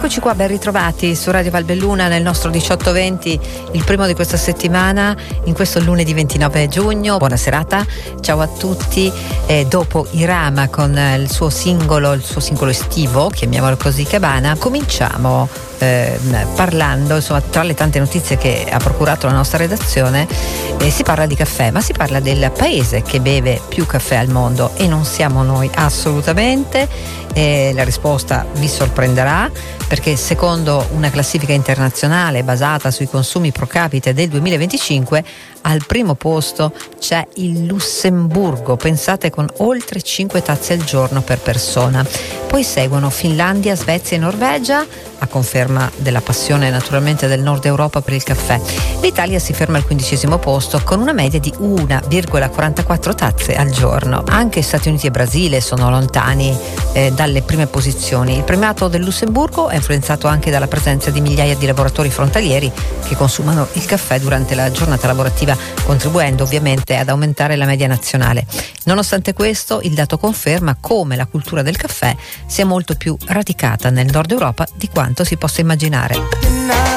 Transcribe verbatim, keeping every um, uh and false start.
Eccoci qua, ben ritrovati su Radio Valbelluna nel nostro diciotto venti, il primo di questa settimana, in questo lunedì ventinove giugno. Buona serata, ciao a tutti. Eh, dopo Irama con il suo singolo, il suo singolo estivo, chiamiamolo così, Cabana, cominciamo eh, parlando, insomma, tra le tante notizie che ha procurato la nostra redazione, eh, si parla di caffè, ma si parla del paese che beve più caffè al mondo e non siamo noi assolutamente. Eh, la risposta vi sorprenderà, perché secondo una classifica internazionale basata sui consumi pro capite del duemilaventicinque, al primo posto c'è il Lussemburgo, pensate, con oltre cinque tazze al giorno per persona. Poi seguono Finlandia, Svezia e Norvegia, a conferma della passione naturalmente del Nord Europa per il caffè. L'Italia si ferma al quindicesimo posto con una media di uno virgola quarantaquattro tazze al giorno. Anche Stati Uniti e Brasile sono lontani eh, dalle prime posizioni. Il premiato del Lussemburgo è influenzato anche dalla presenza di migliaia di lavoratori frontalieri che consumano il caffè durante la giornata lavorativa, contribuendo ovviamente ad aumentare la media nazionale. Nonostante questo, il dato conferma come la cultura del caffè sia molto più radicata nel Nord Europa di quanto si possa immaginare.